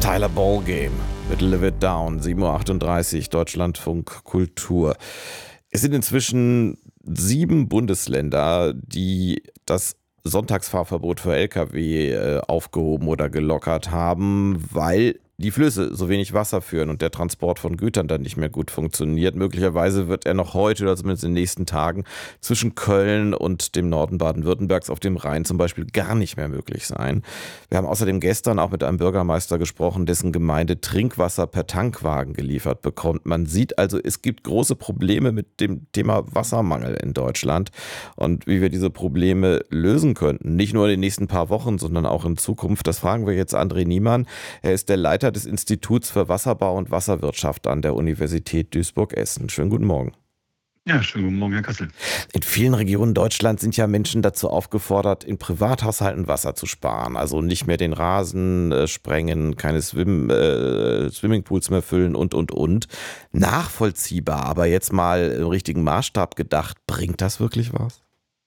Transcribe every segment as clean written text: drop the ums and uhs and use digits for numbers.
Tyler Ballgame mit Live It Down, 7:38 Uhr, Deutschlandfunk Kultur. Es sind inzwischen 7 Bundesländer, die das Sonntagsfahrverbot für Lkw aufgehoben oder gelockert haben, weil die Flüsse so wenig Wasser führen und der Transport von Gütern dann nicht mehr gut funktioniert. Möglicherweise wird er noch heute oder zumindest in den nächsten Tagen zwischen Köln und dem Norden Baden-Württembergs auf dem Rhein zum Beispiel gar nicht mehr möglich sein. Wir haben außerdem gestern auch mit einem Bürgermeister gesprochen, dessen Gemeinde Trinkwasser per Tankwagen geliefert bekommt. Man sieht also, es gibt große Probleme mit dem Thema Wassermangel in Deutschland und wie wir diese Probleme lösen könnten. Nicht nur in den nächsten paar Wochen, sondern auch in Zukunft. Das fragen wir jetzt André Niemann. Er ist der Leiter des Instituts für Wasserbau und Wasserwirtschaft an der Universität Duisburg-Essen. Schönen guten Morgen. Ja, schönen guten Morgen, Herr Kassel. In vielen Regionen Deutschlands sind ja Menschen dazu aufgefordert, in Privathaushalten Wasser zu sparen. Also nicht mehr den Rasen sprengen, keine Swimmingpools mehr füllen und. Nachvollziehbar, aber jetzt mal im richtigen Maßstab gedacht, bringt das wirklich was?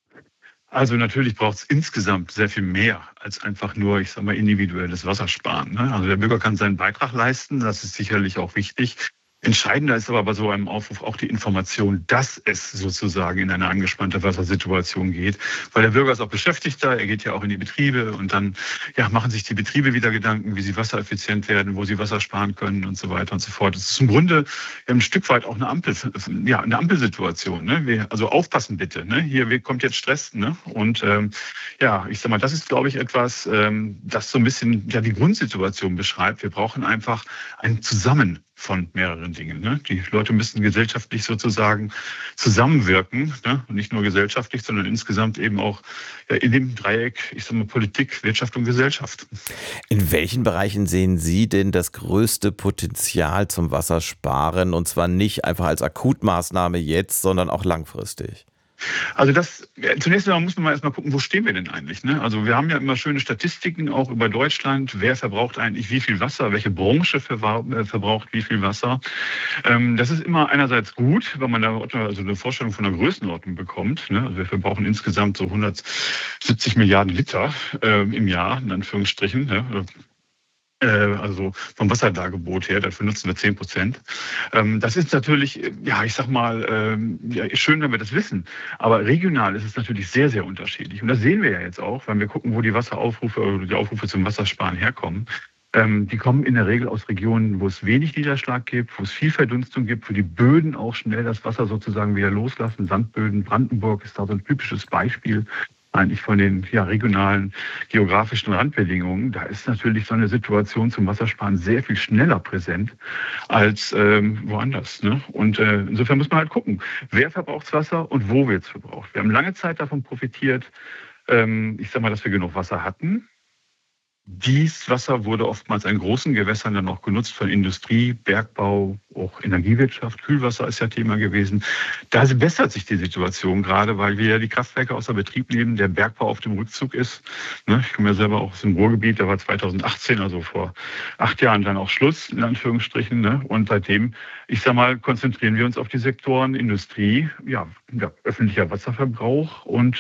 Also natürlich braucht es insgesamt sehr viel mehr als einfach nur, ich sage mal, individuelles Wassersparen. Ne? Also der Bürger kann seinen Beitrag leisten, das ist sicherlich auch wichtig. Entscheidender ist aber bei so einem Aufruf auch die Information, dass es sozusagen in eine angespannte Wassersituation geht. Weil der Bürger ist auch Beschäftigter, er geht ja auch in die Betriebe und dann machen sich die Betriebe wieder Gedanken, wie sie wassereffizient werden, wo sie Wasser sparen können und so weiter und so fort. Es ist im Grunde ein Stück weit auch eine Ampelsituation. Ne? Also aufpassen bitte. Ne? Hier kommt jetzt Stress. Ne? Und ich sag mal, das ist, glaube ich, etwas, das so ein bisschen die Grundsituation beschreibt. Wir brauchen einfach ein Zusammen von mehreren Dingen. Ne? Die Leute müssen gesellschaftlich sozusagen zusammenwirken, ne? Und nicht nur gesellschaftlich, sondern insgesamt eben auch in dem Dreieck, ich sage mal, Politik, Wirtschaft und Gesellschaft. In welchen Bereichen sehen Sie denn das größte Potenzial zum Wassersparen? Und zwar nicht einfach als Akutmaßnahme jetzt, sondern auch langfristig? Also zunächst einmal muss man mal erstmal gucken, wo stehen wir denn eigentlich? Ne? Also wir haben ja immer schöne Statistiken auch über Deutschland. Wer verbraucht eigentlich wie viel Wasser? Welche Branche verbraucht wie viel Wasser? Das ist immer einerseits gut, weil man da also eine Vorstellung von der Größenordnung bekommt. Ne? Also wir verbrauchen insgesamt so 170 Milliarden Liter im Jahr, in Anführungsstrichen. Ne? Also vom Wasserdargebot her, dafür nutzen wir 10%. Das ist natürlich, ich sag mal, schön, wenn wir das wissen. Aber regional ist es natürlich sehr, sehr unterschiedlich. Und das sehen wir ja jetzt auch, wenn wir gucken, wo die Wasseraufrufe oder die Aufrufe zum Wassersparen herkommen. Die kommen in der Regel aus Regionen, wo es wenig Niederschlag gibt, wo es viel Verdunstung gibt, wo die Böden auch schnell das Wasser sozusagen wieder loslassen. Sandböden, Brandenburg ist da so ein typisches Beispiel. Eigentlich von den regionalen geografischen Randbedingungen, da ist natürlich so eine Situation zum Wassersparen sehr viel schneller präsent als woanders. Ne? Und insofern muss man halt gucken, wer verbraucht Wasser und wo wird es verbraucht. Wir haben lange Zeit davon profitiert, dass wir genug Wasser hatten. Dies Wasser wurde oftmals in großen Gewässern dann auch genutzt von Industrie, Bergbau, auch Energiewirtschaft. Kühlwasser ist ja Thema gewesen. Da bessert sich die Situation gerade, weil wir ja die Kraftwerke außer Betrieb nehmen, der Bergbau auf dem Rückzug ist. Ich komme ja selber auch aus dem Ruhrgebiet, da war 2018, also vor 8 Jahren dann auch Schluss, in Anführungsstrichen. Und seitdem, konzentrieren wir uns auf die Sektoren Industrie, öffentlicher Wasserverbrauch und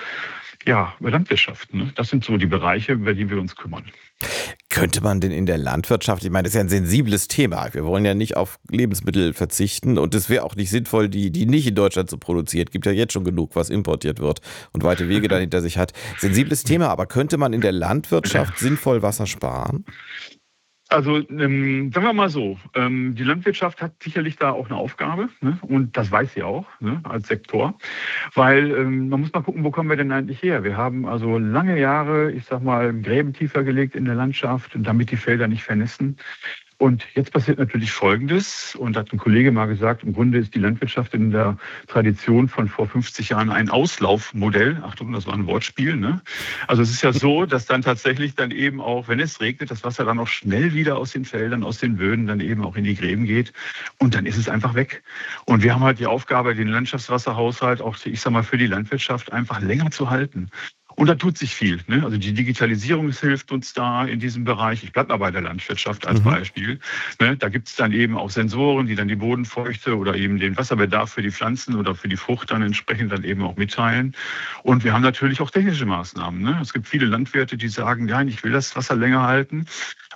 über Landwirtschaft. Ne? Das sind so die Bereiche, über die wir uns kümmern. Könnte man denn in der Landwirtschaft, ich meine, das ist ja ein sensibles Thema. Wir wollen ja nicht auf Lebensmittel verzichten und es wäre auch nicht sinnvoll, die nicht in Deutschland zu produzieren. Es gibt ja jetzt schon genug, was importiert wird und weite Wege dann hinter sich hat. Sensibles Thema, aber könnte man in der Landwirtschaft sinnvoll Wasser sparen? Also sagen wir mal so, die Landwirtschaft hat sicherlich da auch eine Aufgabe, ne? Und das weiß sie auch, ne, als Sektor, weil man muss mal gucken, wo kommen wir denn eigentlich her? Wir haben also lange Jahre, Gräben tiefer gelegt in der Landschaft, damit die Felder nicht vernässen. Und jetzt passiert natürlich Folgendes, und da hat ein Kollege mal gesagt, im Grunde ist die Landwirtschaft in der Tradition von vor 50 Jahren ein Auslaufmodell. Achtung, das war ein Wortspiel. Ne? Also es ist ja so, dass dann tatsächlich dann eben auch, wenn es regnet, das Wasser dann auch schnell wieder aus den Feldern, aus den Böden dann eben auch in die Gräben geht. Und dann ist es einfach weg. Und wir haben halt die Aufgabe, den Landschaftswasserhaushalt auch, für die Landwirtschaft einfach länger zu halten. Und da tut sich viel. Ne? Also die Digitalisierung hilft uns da in diesem Bereich. Ich bleibe mal bei der Landwirtschaft als Beispiel. Ne? Da gibt es dann eben auch Sensoren, die dann die Bodenfeuchte oder eben den Wasserbedarf für die Pflanzen oder für die Frucht dann entsprechend dann eben auch mitteilen. Und wir haben natürlich auch technische Maßnahmen. Ne? Es gibt viele Landwirte, die sagen, nein, ich will das Wasser länger halten.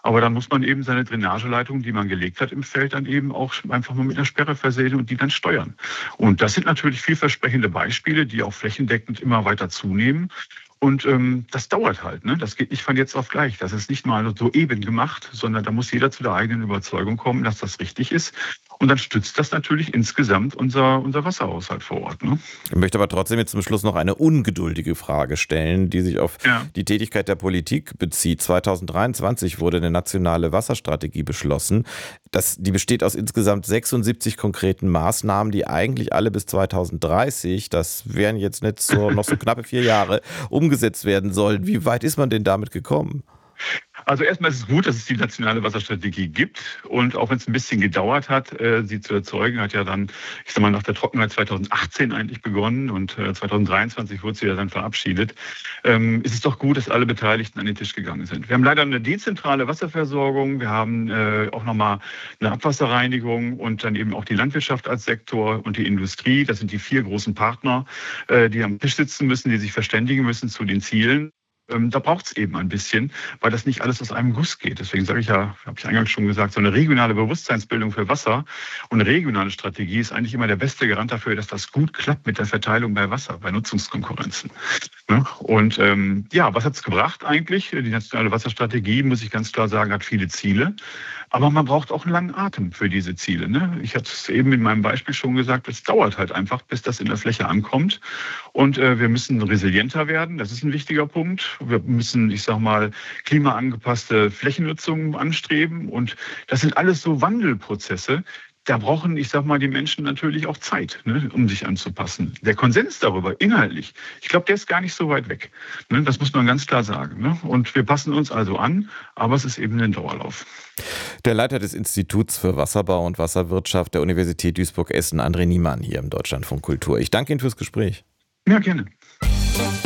Aber dann muss man eben seine Drainageleitung, die man gelegt hat im Feld, dann eben auch einfach mal mit einer Sperre versehen und die dann steuern. Und das sind natürlich vielversprechende Beispiele, die auch flächendeckend immer weiter zunehmen. Und das dauert halt, ne? Das geht nicht von jetzt auf gleich. Das ist nicht mal so eben gemacht, sondern da muss jeder zu der eigenen Überzeugung kommen, dass das richtig ist. Und dann stützt das natürlich insgesamt unser Wasserhaushalt vor Ort. Ne? Ich möchte aber trotzdem jetzt zum Schluss noch eine ungeduldige Frage stellen, die sich auf die Tätigkeit der Politik bezieht. 2023 wurde eine nationale Wasserstrategie beschlossen. Die besteht aus insgesamt 76 konkreten Maßnahmen, die eigentlich alle bis 2030, das wären jetzt nicht so, noch so knappe 4 Jahre, umgesetzt werden sollen. Wie weit ist man denn damit gekommen? Also erstmal ist es gut, dass es die nationale Wasserstrategie gibt. Und auch wenn es ein bisschen gedauert hat, sie zu erzeugen, hat ja dann, ich sag mal, nach der Trockenheit 2018 eigentlich begonnen und 2023 wurde sie ja dann verabschiedet. Ist es doch gut, dass alle Beteiligten an den Tisch gegangen sind. Wir haben leider eine dezentrale Wasserversorgung. Wir haben auch nochmal eine Abwasserreinigung und dann eben auch die Landwirtschaft als Sektor und die Industrie. Das sind die 4 großen Partner, die am Tisch sitzen müssen, die sich verständigen müssen zu den Zielen. Da braucht es eben ein bisschen, weil das nicht alles aus einem Guss geht. Deswegen sage ich ja, habe ich eingangs schon gesagt, so eine regionale Bewusstseinsbildung für Wasser und eine regionale Strategie ist eigentlich immer der beste Garant dafür, dass das gut klappt mit der Verteilung bei Wasser, bei Nutzungskonkurrenzen. Und was hat es gebracht eigentlich? Die nationale Wasserstrategie, muss ich ganz klar sagen, hat viele Ziele. Aber man braucht auch einen langen Atem für diese Ziele. Ne? Ich hatte es eben in meinem Beispiel schon gesagt, es dauert halt einfach, bis das in der Fläche ankommt. Und wir müssen resilienter werden, das ist ein wichtiger Punkt. Wir müssen, ich sag mal, klimaangepasste Flächennutzung anstreben. Und das sind alles so Wandelprozesse. Da brauchen, ich sag mal, die Menschen natürlich auch Zeit, ne, um sich anzupassen. Der Konsens darüber, inhaltlich, ich glaube, der ist gar nicht so weit weg. Ne, das muss man ganz klar sagen. Ne? Und wir passen uns also an, aber es ist eben ein Dauerlauf. Der Leiter des Instituts für Wasserbau und Wasserwirtschaft der Universität Duisburg-Essen, André Niemann, hier im Deutschlandfunk Kultur. Ich danke Ihnen fürs Gespräch. Ja, gerne.